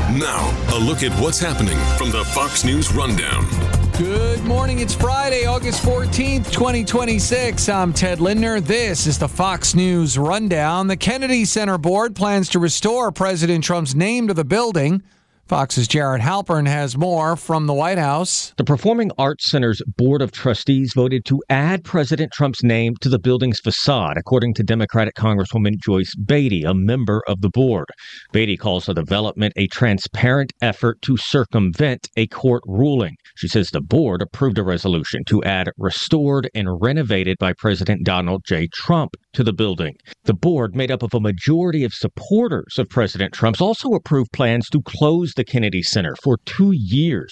Now, a look at what's happening from the Fox News Rundown. Good morning. It's Friday, August 14th, 2026. I'm Ted Lindner. This is the Fox News Rundown. The Kennedy Center Board plans to restore President Trump's name to the building. Fox's Jared Halpern has more from the White House. The Performing Arts Center's Board of Trustees voted to add President Trump's name to the building's facade, according to Democratic Congresswoman Joyce Beatty, a member of the board. Beatty calls the development a transparent effort to circumvent a court ruling. She says the board approved a resolution to add restored and renovated by President Donald J. Trump to the building. The board, made up of a majority of supporters of President Trump's, also approved plans to close the Kennedy Center for 2 years.